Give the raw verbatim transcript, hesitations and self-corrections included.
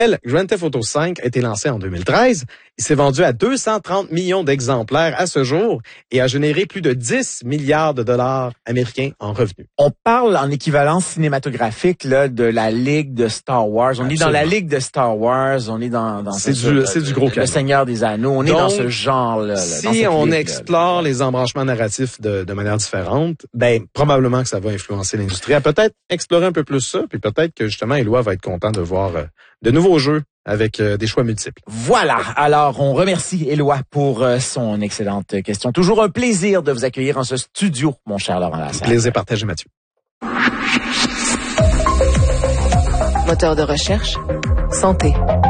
Grand Theft Auto cinq a été lancé en deux mille treize. Il s'est vendu à deux cent trente millions d'exemplaires à ce jour et a généré plus de dix milliards de dollars américains en revenus. On parle en équivalence cinématographique là de la ligue de Star Wars. On Absolument. est dans la ligue de Star Wars. On est dans dans c'est ce, du c'est du gros le, le Seigneur des Anneaux. On Donc, est dans ce genre là. Si on ligue, explore là, les embranchements narratifs de, de manière différente, ben probablement que ça va influencer l'industrie à peut-être explorer un peu plus ça, puis peut-être que justement Éloi va être content de voir euh, de nouveaux jeux avec euh, des choix multiples. Voilà. Alors, on remercie Éloi pour euh, son excellente question. Toujours un plaisir de vous accueillir en ce studio, mon cher Laurent Lassalle. Plaisir partagé, Mathieu. Moteur de recherche, santé.